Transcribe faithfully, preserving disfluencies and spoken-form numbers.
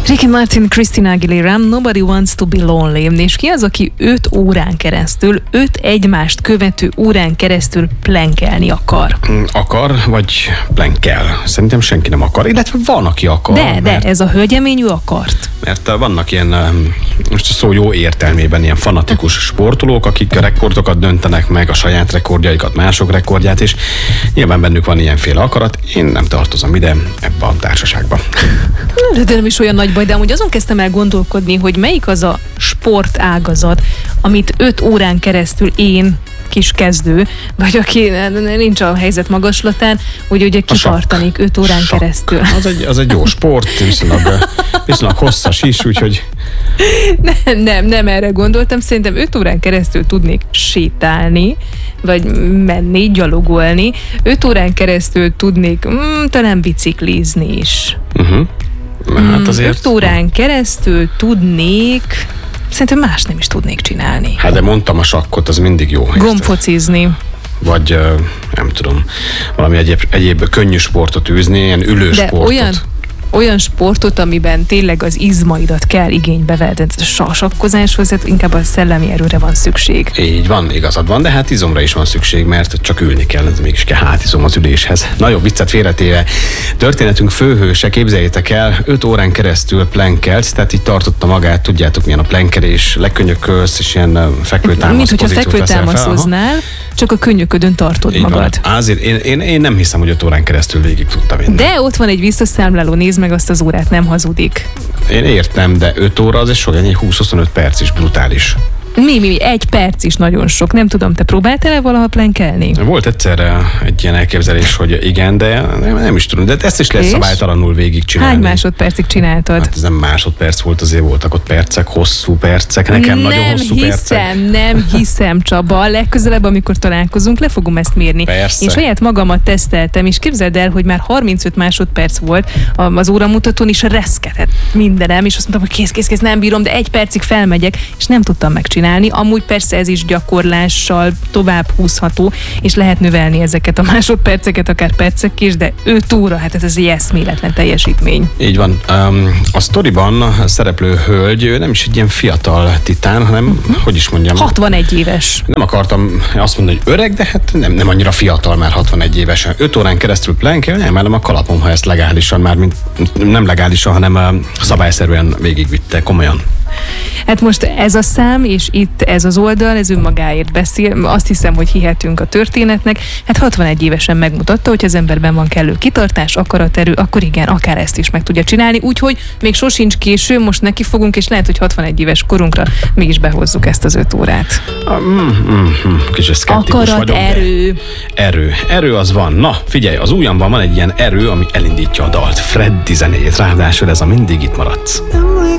Ricky Martin, Christina Aguilera, Nobody Wants to be Lonely. És ki az, aki öt órán keresztül, öt egymást követő órán keresztül plenkelni akar? Akar, vagy plenkel? Szerintem senki nem akar, illetve van, aki akar. De, mert, de ez a hölgyemény, ő akart. Mert vannak ilyen, most a szó jó értelmében, ilyen fanatikus sportolók, akik rekordokat döntenek meg, a saját rekordjaikat, mások rekordját, és nyilván bennük van ilyenféle akarat. Én nem tartozom ide, ebbe a társaságba. De nem is olyan nagy baj, de amúgy azon kezdtem el gondolkodni, hogy melyik az a sportágazat, amit öt órán keresztül én, kis kezdő, vagy aki nincs a helyzet magaslatán, hogy ugye kitartanik öt órán sakk. keresztül. Az egy, az egy jó sport, viszonylag, viszonylag hosszas is, úgyhogy... Nem, nem, nem erre gondoltam. Szerintem öt órán keresztül tudnék sétálni, vagy menni, gyalogolni. öt órán keresztül tudnék mm, talán biciklizni is. Uh-huh. Hát azért... öt órán keresztül tudnék... Szerintem más nem is tudnék csinálni. Hát de mondtam, a sakkot, az mindig jó. Gombfocizni. Vagy nem tudom, valami egyéb, egyéb könnyű sportot űzni, ilyen ülősportot. De olyan, olyan sportot, amiben tényleg az izmaidat kell igénybe venni. A sakkozáshoz inkább a szellemi erőre van szükség. Így van, igazad van, de hát izomra is van szükség, mert csak ülni kell, ez mégis kell hátizom az üléshez. Na jó, viccet félretéve. Történetünk főhőse, képzeljétek el, öt órán keresztül plenkelt, tehát így tartotta magát, tudjátok milyen a plenkelés, lekönyökölsz, és ilyen fekvőtámasz Mint hogyha pozíciót veszel fel. fekvőtámaszoznál, csak a könnyöködön tartod így magad. Van. Azért én, én, én nem hiszem, hogy öt órán keresztül végig tudtam vinni. De ott van egy visszaszámláló, nézd meg azt az órát, nem hazudik. Én értem, de öt óra az egy sok, egy húsz-huszonöt perc is brutális. Mi, mi, egy perc is nagyon sok. Nem tudom, te próbáltál-e valaha plenkelni? Volt egyszer egy ilyen elképzelés, hogy igen, de nem, nem is tudom. De ezt is lehet szabálytalanul végigcsinálni. Hány másodpercig csináltad? Hát ez nem másodperc volt, azért voltak ott percek, hosszú percek, nekem nem nagyon hosszú hiszem, percek. Nem hiszem, Csaba. Legközelebb, amikor találkozunk, le fogom ezt mérni. Persze. Én saját magamat teszteltem, és képzeld el, hogy már harmincöt másodperc volt az óramutatón, és reszketett mindenem, és azt mondtam, hogy kész, kész, kész, nem bírom, de egy percig felmegyek, és nem tudtam megcsinálni. Amúgy persze ez is gyakorlással tovább húzható, és lehet növelni ezeket a másodperceket, akár percek is, de öt óra, hát ez az egy eszméletlen teljesítmény. Így van. Um, a sztoriban a szereplő hölgy, ő nem is egy ilyen fiatal titán, hanem, uh-huh. hogy is mondjam... hatvanegy éves. Nem akartam azt mondani, hogy öreg, de hát nem, nem annyira fiatal, már hatvanegy évesen. öt órán keresztül plenkel, emelem a kalapom, ha ezt legálisan, már mint, nem legálisan, hanem szabályszerűen végigvitte, komolyan. Hát most ez a szám, és itt ez az oldal, ez önmagáért beszél. Azt hiszem, hogy hihetünk a történetnek. Hát hatvanegy évesen megmutatta, hogy az emberben van kellő kitartás, akaraterő, akkor igen, akár ezt is meg tudja csinálni. Úgyhogy még sosincs késő, most neki fogunk, és lehet, hogy hatvanegy éves korunkra mégis behozzuk ezt az öt órát. Mm, mm, mm, kicsit szkeptikus akarat, vagyok. erő. Erő. Erő az van. Na, figyelj, az ujjamban van egy ilyen erő, ami elindítja a dalt. Freddy zenét, ráadásul ez a Mindig itt maradsz.